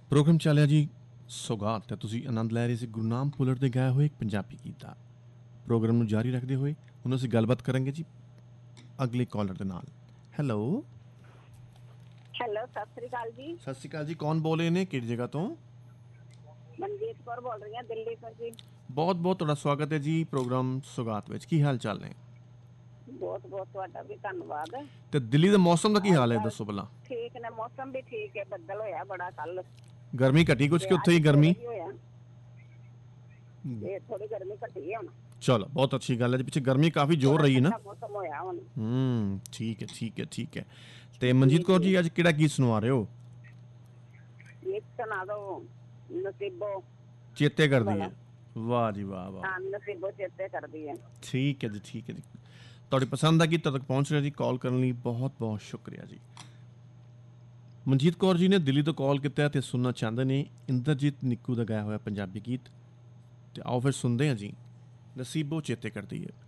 Programme ਚੱਲਿਆ ਜੀ ਸੌਗਾਤ ਤੇ ਤੁਸੀਂ ਆਨੰਦ ਲੈ ਰਹੇ ਸੀ ਗੁਰਨਾਮ ਭੁੱਲਰ ਦੇ ਗਾਇਆ ਹੋਏ ਇੱਕ ਪੰਜਾਬੀ ਗੀਤ ਦਾ। ਪ੍ਰੋਗਰਾਮ ਨੂੰ ਜਾਰੀ ਰੱਖਦੇ ਹੋਏ ਹੁਣ ਅਸੀਂ ਗੱਲਬਾਤ ਕਰਾਂਗੇ ਜੀ ਅਗਲੇ ਕਾਲਰ ਦੇ ਨਾਲ। ਹੈਲੋ ਹੈਲੋ, ਸਤਿ ਸ੍ਰੀ ਅਕਾਲ ਜੀ। ਸਤਿ ਸ਼੍ਰੀ ਅਕਾਲ ਜੀ, ਕੌਣ ਬੋਲ ਰਹੇ ਨੇ, ਕਿਹੜੀ ਜਗ੍ਹਾ ਤੋਂ? ਮਨਜੀਤ ਕੌਰ ਬੋਲ ਰਹੀ ਹਾਂ, ਦਿੱਲੀ ਤੋਂ ਜੀ। ਬਹੁਤ ਬਹੁਤ ਤੁਹਾਡਾ ਸਵਾਗਤ ਹੈ ਜੀ ਪ੍ਰੋਗਰਾਮ ਸੌਗਾਤ ਵਿੱਚ। ਕੀ ਹਾਲ ਚਾਲ ਨੇ? ਬਹੁਤ ਬਹੁਤ ਤੁਹਾਡਾ ਵੀ ਧੰਨਵਾਦ। ਤੇ ਦਿੱਲੀ ਦੇ ਮੌਸਮ ਦਾ ਕੀ ਹਾਲ ਹੈ ਦੱਸੋ ਪਹਿਲਾਂ? ਠੀਕ ਨੇ, ਮੌਸਮ ਵੀ ਠੀਕ ਹੈ, ਬੱਦਲ ਹੋਇਆ ਬੜਾ ਕੱਲ। ਗਰਮੀ ਘਟੀ ਕੁਛ ਕਿ ਉੱਥੇ ਹੀ ਗਰਮੀ? ਥੋੜੀ ਗਰਮੀ ਘਟੀ ਹੈ ਹੁਣ। ਚਲੋ ਬਹੁਤ ਅੱਛੀ ਗੱਲ ਹੈ ਜੀ, ਪਿੱਛੇ ਗਰਮੀ ਕਾਫੀ ਜ਼ੋਰ ਰਹੀ ਹੈ ਨਾ। ਮੌਸਮ ਹੋਇਆ ਹੁਣ। ਠੀਕ ਹੈ ਠੀਕ ਹੈ ਠੀਕ ਹੈ। ਤੇ ਮਨਜੀਤ ਕੌਰ ਜੀ ਅੱਜ ਕਿਹੜਾ ਗੀਤ ਸੁਣਵਾ ਰਹੇ ਹੋ? ਗੀਤ ਸੁਣਾ ਦੋ, ਨਸੀਬੋ ਚੇਤੇ ਕਰਦੀ ਹੈ। ਵਾਹ ਜੀ ਵਾਹ ਵਾਹ। ਹਾਂ, ਨਸੀਬੋ ਚੇਤੇ ਕਰਦੀ ਹੈ। ਠੀਕ ਹੈ ਜੀ ਠੀਕ ਹੈ ਜੀ, ਤੁਹਾਡੀ ਪਸੰਦ ਦਾ ਗੀਤ ਤੱਕ ਪਹੁੰਚ ਰਿਹਾ ਜੀ। ਕਾਲ ਕਰਨ ਲਈ ਬਹੁਤ ਬਹੁਤ ਸ਼ੁਕਰੀਆ ਜੀ। ਮਨਜੀਤ ਕੌਰ ਜੀ ਨੇ ਦਿੱਲੀ ਤੋਂ ਕਾਲ ਕੀਤਾ ਅਤੇ ਸੁਣਨਾ ਚਾਹੁੰਦੇ ਨੇ ਇੰਦਰਜੀਤ ਨਿੱਕੂ ਦਾ ਗਾਇਆ ਹੋਇਆ ਪੰਜਾਬੀ ਗੀਤ। ਤੇ ਆਓ ਫਿਰ ਸੁਣਦੇ ਹਾਂ ਜੀ ਨਸੀਬੋ ਚੇਤੇ ਕਰਦੀ ਹੈ।